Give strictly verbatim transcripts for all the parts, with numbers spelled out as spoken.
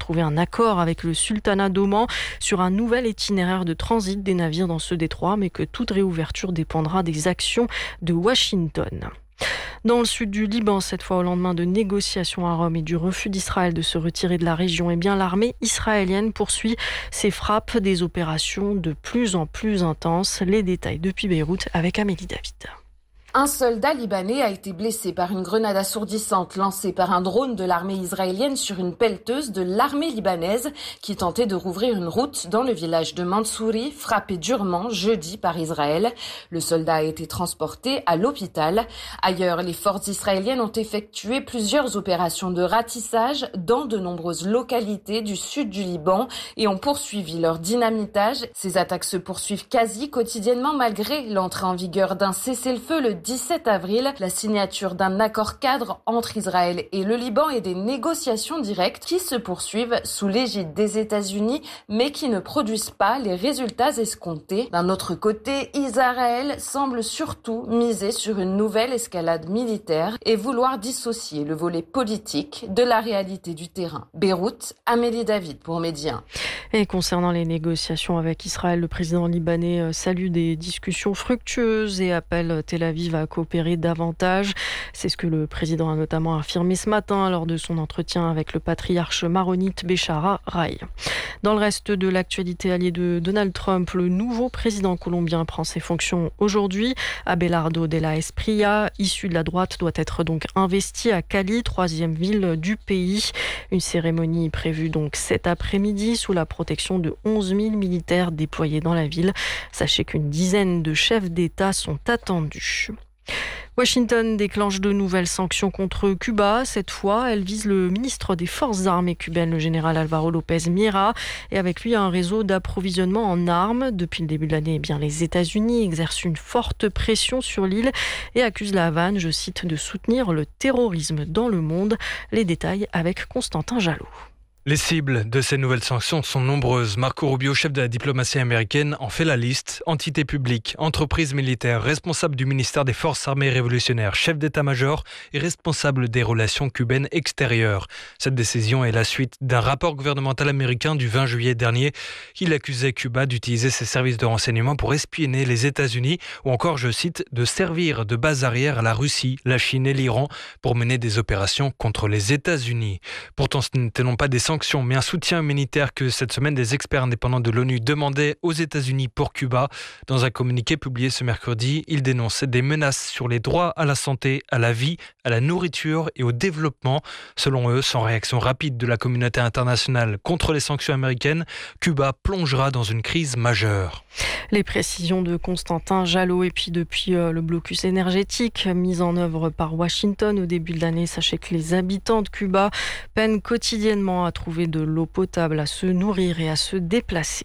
trouvé un accord avec le sultanat d'Oman sur un nouvel itinéraire de transit des navires dans ce détroit, mais que toute réouverture dépendra des actions de Washington. Dans le sud du Liban, cette fois au lendemain de négociations à Rome et du refus d'Israël de se retirer de la région, eh bien l'armée israélienne poursuit ses frappes, des opérations de plus en plus intenses. Les détails depuis Beyrouth avec Amélie David. Un soldat libanais a été blessé par une grenade assourdissante lancée par un drone de l'armée israélienne sur une pelleteuse de l'armée libanaise qui tentait de rouvrir une route dans le village de Mansouri, frappé durement jeudi par Israël. Le soldat a été transporté à l'hôpital. Ailleurs, les forces israéliennes ont effectué plusieurs opérations de ratissage dans de nombreuses localités du sud du Liban et ont poursuivi leur dynamitage. Ces attaques se poursuivent quasi quotidiennement malgré l'entrée en vigueur d'un cessez-le-feu le dix-sept avril, la signature d'un accord cadre entre Israël et le Liban et des négociations directes qui se poursuivent sous l'égide des États-Unis mais qui ne produisent pas les résultats escomptés. D'un autre côté, Israël semble surtout miser sur une nouvelle escalade militaire et vouloir dissocier le volet politique de la réalité du terrain. Beyrouth, Amélie David pour Média. Et concernant les négociations avec Israël, le président libanais salue des discussions fructueuses et appelle Tel Aviv à coopérer davantage. C'est ce que le président a notamment affirmé ce matin lors de son entretien avec le patriarche maronite Béchara Raï. Dans le reste de l'actualité alliée de Donald Trump, le nouveau président colombien prend ses fonctions aujourd'hui. Abelardo de la Espriella, issu de la droite, doit être donc investi à Cali, troisième ville du pays. Une cérémonie prévue donc cet après-midi sous la protection de onze mille militaires déployés dans la ville. Sachez qu'une dizaine de chefs d'État sont attendus. Washington déclenche de nouvelles sanctions contre Cuba. Cette fois, elle vise le ministre des Forces armées cubaines, le général Alvaro López Miera, et avec lui un réseau d'approvisionnement en armes. Depuis le début de l'année, eh bien, les États-Unis exercent une forte pression sur l'île et accusent la Havane, je cite, de soutenir le terrorisme dans le monde. Les détails avec Constantin Jallot. Les cibles de ces nouvelles sanctions sont nombreuses. Marco Rubio, chef de la diplomatie américaine, en fait la liste. Entités publiques, entreprises militaires, responsables du ministère des Forces armées révolutionnaires, chef d'état-major et responsable des relations cubaines extérieures. Cette décision est la suite d'un rapport gouvernemental américain du vingt juillet dernier. Il accusait Cuba d'utiliser ses services de renseignement pour espionner les États-Unis ou encore, je cite, de servir de base arrière à la Russie, la Chine et l'Iran pour mener des opérations contre les États-Unis. Pourtant, ce n'étaient non pas des sanctions mais un soutien militaire que cette semaine des experts indépendants de l'ONU demandaient aux États-Unis pour Cuba. Dans un communiqué publié ce mercredi, ils dénonçaient des menaces sur les droits à la santé, à la vie, à la nourriture et au développement. Selon eux, sans réaction rapide de la communauté internationale contre les sanctions américaines, Cuba plongera dans une crise majeure. Les précisions de Constantin Jallot. Et puis depuis euh, le blocus énergétique mis en œuvre par Washington au début de l'année, sachez que les habitants de Cuba peinent quotidiennement à trouver de l'eau potable, à se nourrir et à se déplacer.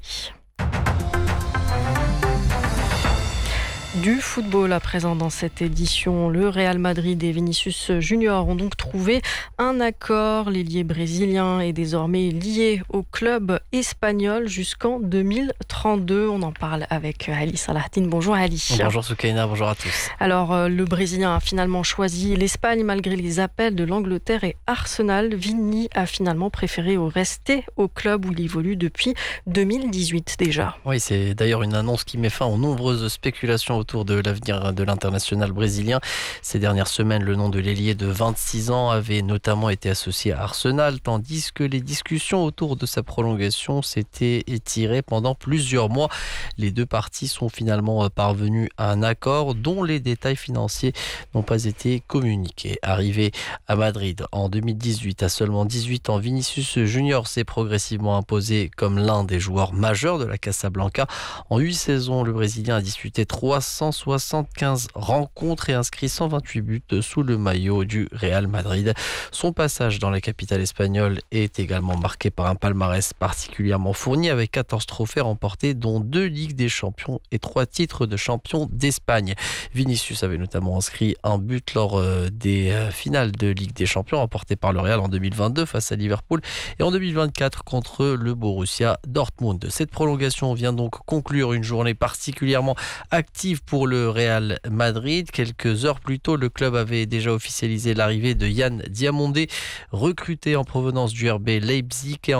Du football à présent dans cette édition, le Real Madrid et Vinicius Junior ont donc trouvé un accord. L'ailier brésilien est désormais lié au club espagnol jusqu'en deux mille trente-deux. On en parle avec Ali Salahdine. Bonjour Ali. Bonjour Soukaina, bonjour à tous. Alors le Brésilien a finalement choisi l'Espagne malgré les appels de l'Angleterre et Arsenal. Vini a finalement préféré rester au club où il évolue depuis deux mille dix-huit déjà. Oui, c'est d'ailleurs une annonce qui met fin aux nombreuses spéculations autour de l'avenir de l'international brésilien. Ces dernières semaines, le nom de l'ailier de vingt-six ans avait notamment été associé à Arsenal, tandis que les discussions autour de sa prolongation s'étaient étirées pendant plusieurs mois. Les deux parties sont finalement parvenues à un accord dont les détails financiers n'ont pas été communiqués. Arrivé à Madrid en deux mille dix-huit, à seulement dix-huit ans, Vinicius Junior s'est progressivement imposé comme l'un des joueurs majeurs de la Casablanca. En huit saisons, le Brésilien a disputé trois cent soixante-quinze rencontres et inscrit cent vingt-huit buts sous le maillot du Real Madrid. Son passage dans la capitale espagnole est également marqué par un palmarès particulièrement fourni avec quatorze trophées remportés dont deux Ligues des Champions et trois titres de champion d'Espagne. Vinicius avait notamment inscrit un but lors des finales de Ligue des Champions remportées par le Real en deux mille vingt-deux face à Liverpool et en deux mille vingt-quatre contre le Borussia Dortmund. Cette prolongation vient donc conclure une journée particulièrement active pour le Real Madrid. Quelques heures plus tôt, le club avait déjà officialisé l'arrivée de Yann Diamandé, recruté en provenance du R B Leipzig et